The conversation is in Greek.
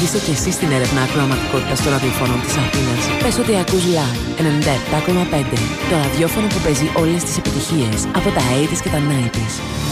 Οδήγησε και εσύ στην έρευνα ακροαματικότητας των ραδιοφώνων της Αθήνας. Πες ότι ακούς Love 97,5. Το ραδιόφωνο που παίζει όλες τις επιτυχίες από τα 80s και τα 90s.